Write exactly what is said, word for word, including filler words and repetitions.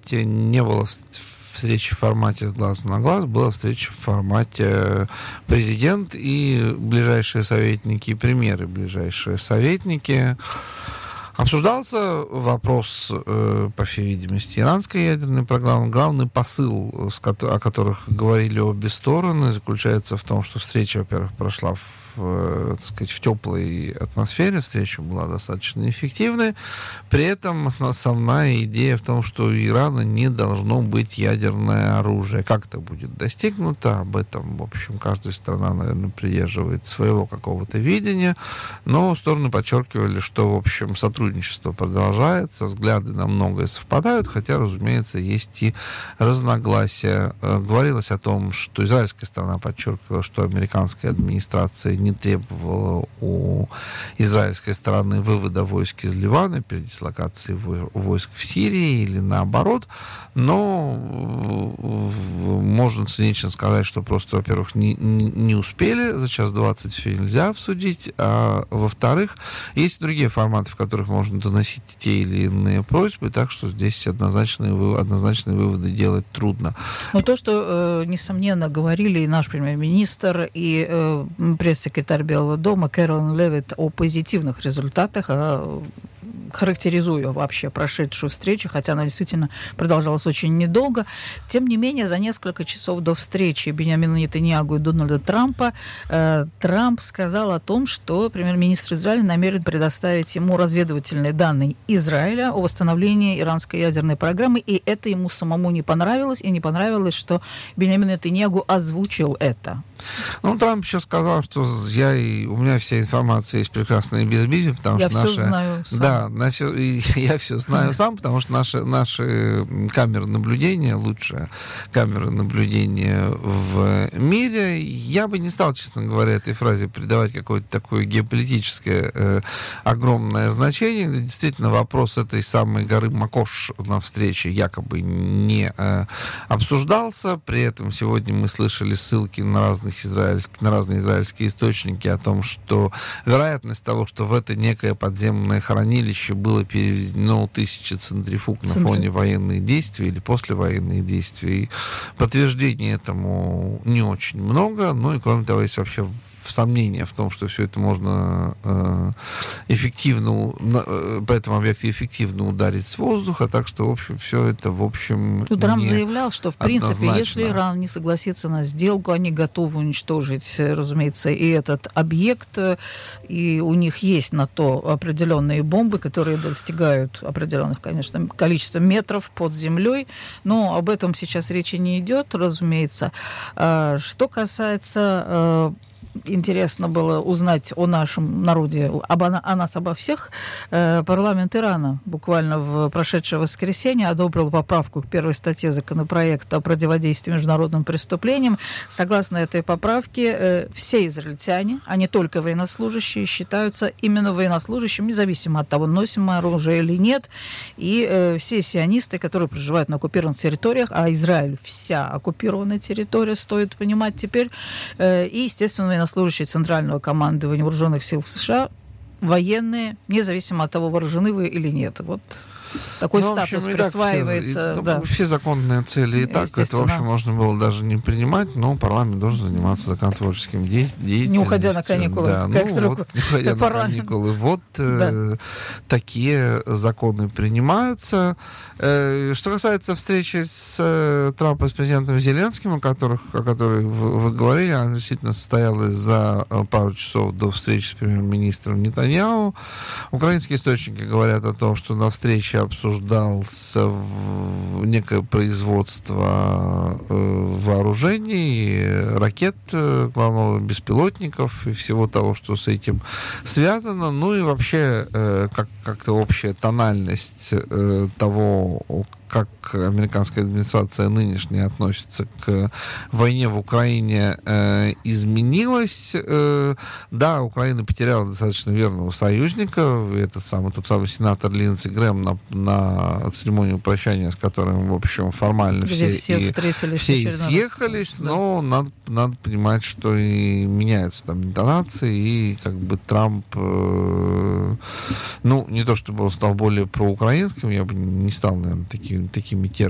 формате, не было встречи в формате с глазу на глаз, была встреча в формате президент и ближайшие советники, и премьеры ближайшие советники. Обсуждался вопрос, э, по всей видимости, иранской ядерной программы. Главный посыл, о которых говорили обе стороны, заключается в том, что встреча, во-первых, прошла в, э, так сказать, в теплой атмосфере, встреча была достаточно эффективной. При этом основная идея в том, что у Ирана не должно быть ядерное оружие. Как это будет достигнуто? Об этом, в общем, каждая страна, наверное, придерживает своего какого-то видения. Но стороны подчеркивали, что, в общем, сотрудничество Сотрудничество продолжается, взгляды на многое совпадают, хотя, разумеется, есть и разногласия. Говорилось о том, что израильская сторона подчеркивала, что американская администрация не требовала у израильской стороны вывода войск из Ливана, передислокации войск в Сирии или наоборот, но можно цинично сказать, что просто, во-первых, не, не успели, за час двадцать все нельзя обсудить, а во-вторых, есть другие форматы, в которых можно доносить те или иные просьбы, так что здесь однозначные, выводы, однозначные выводы делать трудно. Но то, что, э, несомненно, говорили и наш премьер-министр, и э, пресс-секретарь Белого дома Кэролин Левитт о позитивных результатах, о характеризуя вообще прошедшую встречу, хотя она действительно продолжалась очень недолго. Тем не менее, за несколько часов до встречи Биньямина Нетаньяху и Дональда Трампа э, Трамп сказал о том, что премьер-министр Израиля намерен предоставить ему разведывательные данные Израиля о восстановлении иранской ядерной программы, и это ему самому не понравилось, и не понравилось, что Биньямин Нетаньяху озвучил это. Ну, Трамп еще сказал, что я и, у меня вся информация есть прекрасная и без бизов, потому я что все наши... знаю сам. Да, на все, я все знаю сам, потому что наши, наши камеры наблюдения, лучшие камеры наблюдения в мире. Я бы не стал, честно говоря, этой фразе придавать какое-то такое геополитическое э, огромное значение. Действительно, вопрос этой самой горы Макош на встрече якобы не э, обсуждался. При этом сегодня мы слышали ссылки на разных израильских, на разные израильские источники о том, что вероятность того, что в это некое подземное хранилище было переведено тысячи центрифуг на фоне военных действий или послевоенных действий, подтверждений этому не очень много. Ну и кроме того, есть вообще сомнения в том, что все это можно э, эффективно, э, по этому объекту эффективно ударить с воздуха, так что, в общем, все это, в общем, ну, Трамп заявлял, что, в принципе, однозначно. Если Иран не согласится на сделку, они готовы уничтожить, разумеется, и этот объект, и у них есть на то определенные бомбы, которые достигают определенных, конечно, количества метров под землей, но об этом сейчас речи не идет, разумеется. Что касается... Интересно было узнать о нашем народе, об, о нас, обо всех. Парламент Ирана буквально в прошедшее воскресенье одобрил поправку к первой статье законопроекта о противодействии международным преступлениям. Согласно этой поправке, все израильтяне, а не только военнослужащие, считаются именно военнослужащими, независимо от того, носим мы оружие или нет. И все сионисты, которые проживают на оккупированных территориях, а Израиль вся оккупированная территория, стоит понимать теперь, и, естественно, военнослужащие Центрального командования Вооруженных сил США, военные, независимо от того, вооружены вы или нет. Вот такой ну, статус общем, присваивается. Все, да. все законные цели и так, это, в общем, можно было даже не принимать, но парламент должен заниматься законотворческим де- деятельностью. Не уходя на каникулы. Да, как ну, друг, вот, не уходя как на каникулы. Вот да. э, такие законы принимаются. Э, что касается встречи с э, Трампом, с президентом Зеленским, о, которых, о которой вы, вы говорили, она действительно состоялась за пару часов до встречи с премьер-министром Нетаньяху. Украинские источники говорят о том, что на встрече обсуждался некое производство э, вооружений, ракет, э, главного беспилотников и всего того, что с этим связано. Ну и вообще э, как, как-то общая тональность э, того, как американская администрация нынешняя относится к войне в Украине, э, изменилась. Э, да, Украина потеряла достаточно верного союзника. Этот самый, тот самый сенатор Линдси Грэм на, на церемонию прощания, с которым, в общем, формально все, все, и, все и съехались, да. Но надо, надо понимать, что и меняются там интонации, и как бы Трамп, э, ну, не то чтобы он стал более проукраинским, я бы не стал, наверное, таким такими терминами